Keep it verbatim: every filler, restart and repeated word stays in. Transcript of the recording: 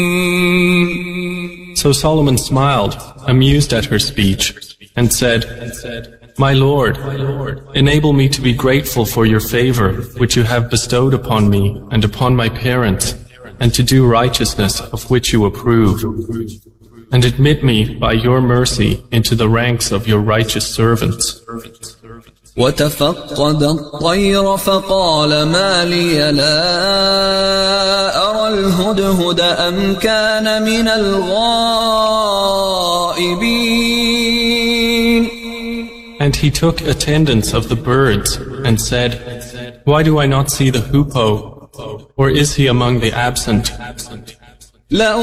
So Solomon smiled, amused at her speech, and said, My Lord, enable me to be grateful for your favor which you have bestowed upon me and upon my parents, and to do righteousness of which you approve. And admit me by your mercy into the ranks of your righteous servants. وتفقد الطير فقال ما لي لا أرى الهدهد أم كان من الغائبين. And he took attendance of the birds and said, Why do I not see the hoopoe? Or is he among the absent?